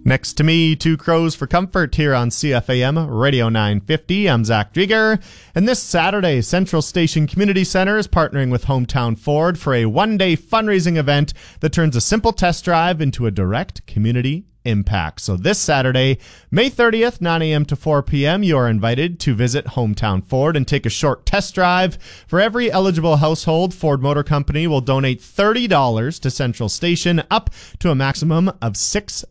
Next to me, Two Crows for Comfort here on CFAM Radio 950. I'm Zach Drieger. And this Saturday, Central Station Community Center is partnering with Hometown Ford for a one-day fundraising event that turns a simple test drive into a direct community impact. So this Saturday, May 30th, 9 a.m. to 4 p.m., you are invited to visit Hometown Ford and take a short test drive. For every eligible household, Ford Motor Company will donate $30 to Central Station, up to a maximum of $6,000.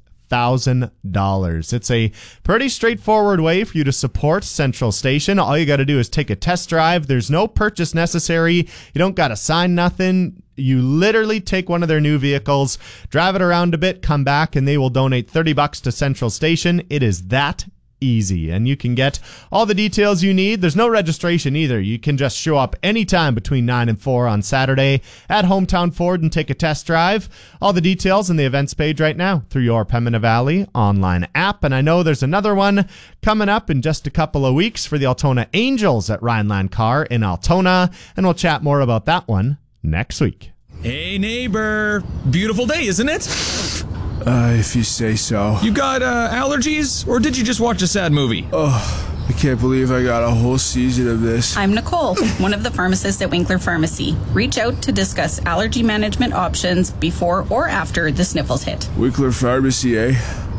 It's a pretty straightforward way for you to support Central Station. All you got to do is take a test drive. There's no purchase necessary. You don't got to sign nothing. You literally take one of their new vehicles, drive it around a bit, come back, and they will donate $30 to Central Station. It is that easy, and you can get all the details you need. There's no registration either. You can just show up anytime between 9 and 4 on Saturday at Hometown Ford and take a test drive. All the details in the events page right now through your Pembina Valley online app. And I know there's another one coming up in just a couple of weeks for the Altona Angels at Rhineland Car in Altona, and we'll chat more about that one next week. Hey neighbor, beautiful day, isn't it? If you say so. You got allergies, or did you just watch a sad movie? Oh, I can't believe I got a whole season of this. I'm Nicole, one of the pharmacists at Winkler Pharmacy. Reach out to discuss allergy management options before or after the sniffles hit. Winkler Pharmacy, eh?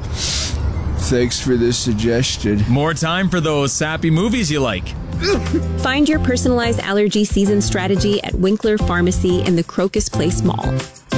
Thanks for this suggestion. More time for those sappy movies you like. Find your personalized allergy season strategy at Winkler Pharmacy in the Crocus Place Mall.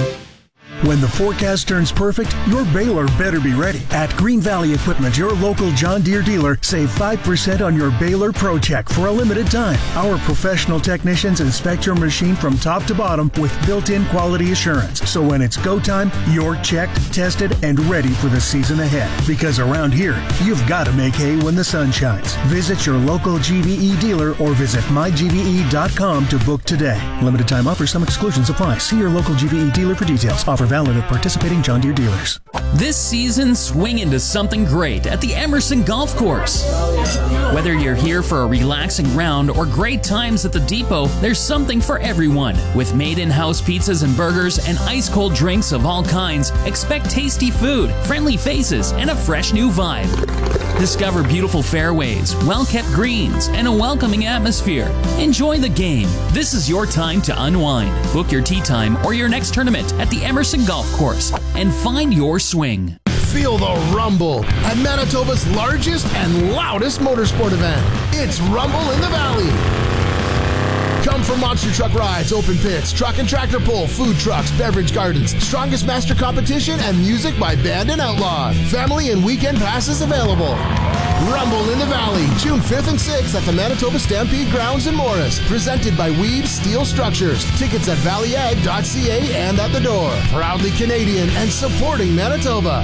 When the forecast turns perfect, your baler better be ready. At Green Valley Equipment, your local John Deere dealer, save 5% on your baler Pro Check for a limited time. Our professional technicians inspect your machine from top to bottom with built-in quality assurance. So when it's go time, you're checked, tested, and ready for the season ahead. Because around here, you've got to make hay when the sun shines. Visit your local GVE dealer or visit mygve.com to book today. Limited time offer, some exclusions apply. See your local GVE dealer for details. Offer valid at participating John Deere dealers. This season, swing into something great at the Emerson Golf Course. Whether you're here for a relaxing round or great times at the depot, there's something for everyone. With made-in-house pizzas and burgers and ice-cold drinks of all kinds, expect tasty food, friendly faces, and a fresh new vibe. Discover beautiful fairways, well-kept greens, and a welcoming atmosphere. Enjoy the game. This is your time to unwind. Book your tee time or your next tournament at the Emerson Golf Course and find your swing. Feel the rumble at Manitoba's largest and loudest motorsport event. It's Rumble in the Valley. Come for monster truck rides, open pits, truck and tractor pull, food trucks, beverage gardens, strongest master competition, and music by Band and Outlaw. Family and weekend passes available. Rumble in the Valley, June 5th and 6th at the Manitoba Stampede Grounds in Morris. Presented by Weeb Steel Structures. Tickets at valleyag.ca and at the door. Proudly Canadian and supporting Manitoba.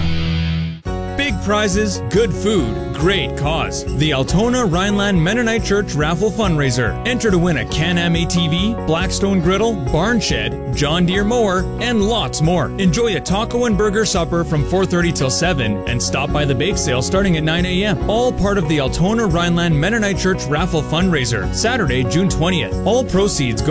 Big prizes, good food, great cause. The Altona Rhineland Mennonite Church Raffle Fundraiser. Enter to win a Can-Am ATV, Blackstone Griddle, Barn Shed, John Deere Mower, and lots more. Enjoy a taco and burger supper from 4:30 till 7 and stop by the bake sale starting at 9 a.m. All part of the Altona Rhineland Mennonite Church Raffle Fundraiser. Saturday, June 20th. All proceeds go